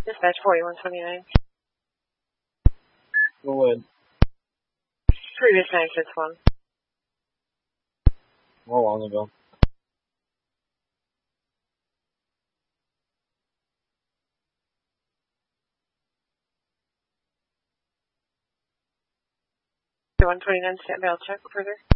Dispatch 4129. Go ahead. Previous 961. How long ago? The 129 stand by, I'll check further.